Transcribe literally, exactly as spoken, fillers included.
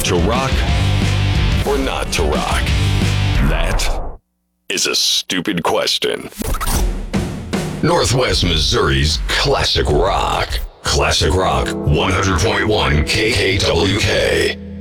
To rock or not to rock? That is a stupid question. Northwest Missouri's Classic Rock. Classic Rock one hundred point one K K W K.